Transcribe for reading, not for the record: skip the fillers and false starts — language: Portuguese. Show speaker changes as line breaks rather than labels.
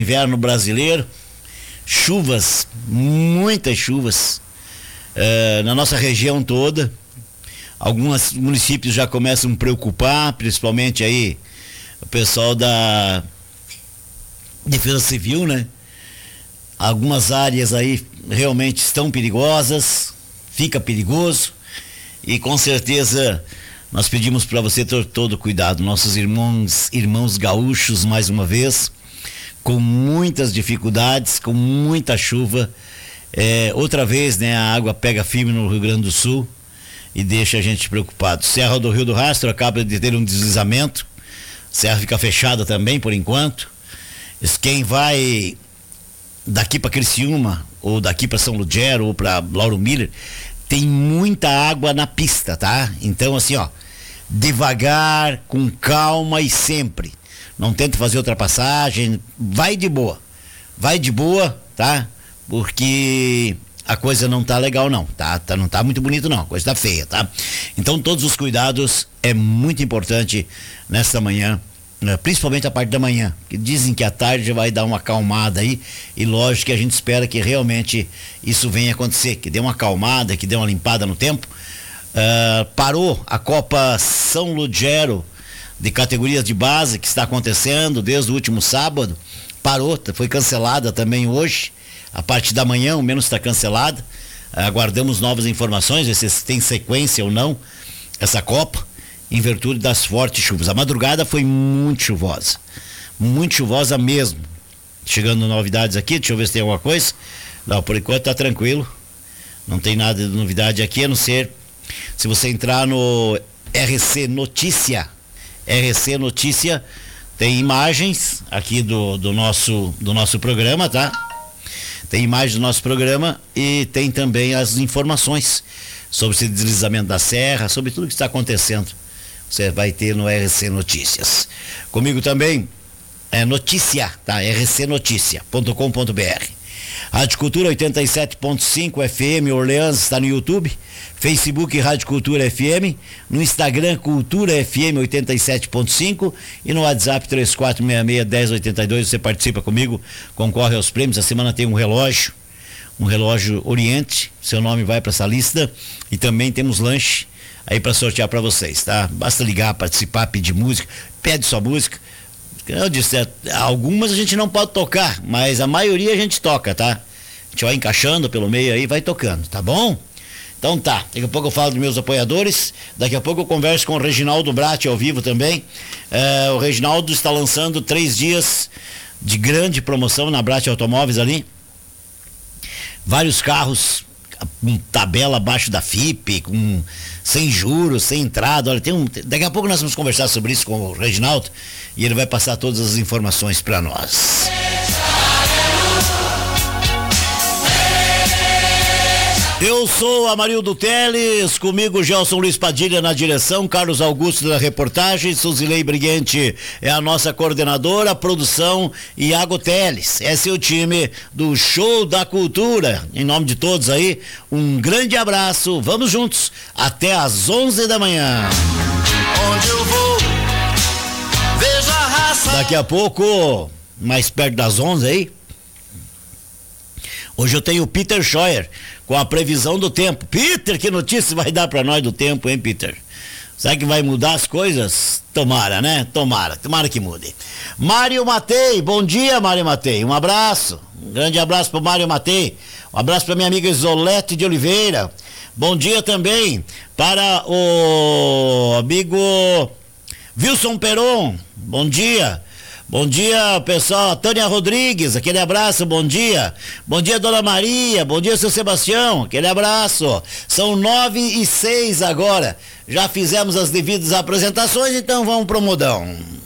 inverno brasileiro, chuvas, muitas chuvas, na nossa região toda. Alguns municípios já começam a preocupar, principalmente aí o pessoal da Defesa Civil, né? Algumas áreas aí realmente estão perigosas, fica perigoso, e com certeza nós pedimos para você ter todo cuidado. Nossos irmãos gaúchos, mais uma vez, com muitas dificuldades, com muita chuva, outra vez, né, a água pega firme no Rio Grande do Sul e deixa a gente preocupado. Serra do Rio do Rastro acaba de ter um deslizamento, serra fica fechada também por enquanto. Quem vai daqui para Criciúma, ou daqui para São Ludgero, ou para Lauro Miller, tem muita água na pista, tá? Então, assim, ó, devagar, com calma e sempre. Não tente fazer ultrapassagem, vai de boa, tá? Porque a coisa não tá legal não, tá? Não tá muito bonito não, a coisa tá feia, tá? Então todos os cuidados é muito importante nesta manhã, né? Principalmente a parte da manhã, que dizem que à tarde já vai dar uma acalmada aí, e lógico que a gente espera que realmente isso venha acontecer, que dê uma acalmada, que dê uma limpada no tempo. Parou a Copa São Ludgero de categorias de base, que está acontecendo desde o último sábado, parou, foi cancelada também hoje, a parte da manhã, ao menos está cancelada. Aguardamos novas informações, ver se tem sequência ou não essa Copa, em virtude das fortes chuvas. A madrugada foi muito chuvosa mesmo. Chegando novidades aqui, deixa eu ver se tem alguma coisa. Não, por enquanto tá tranquilo, não tem nada de novidade aqui, a não ser se você entrar no RC Notícia, tem imagens aqui do nosso programa, tá? Tem imagens do nosso programa e tem também as informações sobre esse deslizamento da serra, sobre tudo que está acontecendo. Você vai ter no RC Notícias. Comigo também é notícia, tá? rcnoticia.com.br. Rádio Cultura 87.5 FM Orleans está no YouTube, Facebook Rádio Cultura FM, no Instagram Cultura FM 87.5 e no WhatsApp 3466-1082. Você participa comigo, concorre aos prêmios. A semana tem um relógio Oriente, seu nome vai para essa lista, e também temos lanche aí para sortear para vocês, tá? Basta ligar, participar, pedir música, pede sua música. Eu disse, algumas a gente não pode tocar, mas a maioria a gente toca, tá? A gente vai encaixando pelo meio aí, vai tocando, tá bom? Então tá, daqui a pouco eu falo dos meus apoiadores, daqui a pouco eu converso com o Reginaldo Bratti ao vivo também. O Reginaldo está lançando 3 dias de grande promoção na Bratti Automóveis ali. Vários carros com tabela abaixo da FIP, sem juros, sem entrada. Olha, daqui a pouco nós vamos conversar sobre isso com o Reginaldo e ele vai passar todas as informações para nós. Eu sou Amarildo Teles, comigo Gelson Luiz Padilha na direção, Carlos Augusto na reportagem, Suzilei Briguente é a nossa coordenadora, produção, Iago Teles. Esse é o time do Show da Cultura. Em nome de todos aí, um grande abraço, vamos juntos até às 11 da manhã. Onde eu vou, vejo a raça. Daqui a pouco, mais perto das 11 aí, hoje eu tenho o Peter Scheuer com a previsão do tempo. Peter, que notícia vai dar pra nós do tempo, hein, Peter? Será que vai mudar as coisas? Tomara, né? Tomara que mude. Mário Matei, bom dia, Mário Matei, um abraço, um grande abraço pro Mário Matei, um abraço pra minha amiga Isolete de Oliveira, bom dia também para o amigo Wilson Peron, bom dia. Bom dia, pessoal. Tânia Rodrigues, aquele abraço, bom dia. Bom dia, Dona Maria, bom dia, seu Sebastião, aquele abraço. São 9:06 agora. Já fizemos as devidas apresentações, então vamos pro modão.